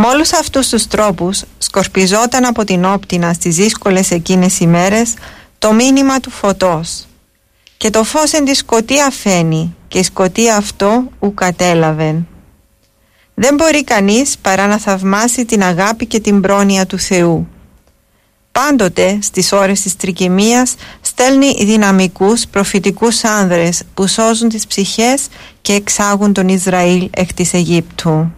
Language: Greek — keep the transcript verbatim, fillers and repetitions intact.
Με όλους αυτούς τους τρόπους σκορπιζόταν από την όπτινα στις δύσκολες εκείνες ημέρες το μήνυμα του φωτός. Και το φως εν τη σκοτία φαίνει, και η σκοτία αυτό ου κατέλαβεν. Δεν μπορεί κανείς παρά να θαυμάσει την αγάπη και την πρόνοια του Θεού. Πάντοτε στις ώρες της τρικυμίας στέλνει δυναμικούς προφητικούς άνδρες που σώζουν τις ψυχές και εξάγουν τον Ισραήλ εκ της Αιγύπτου.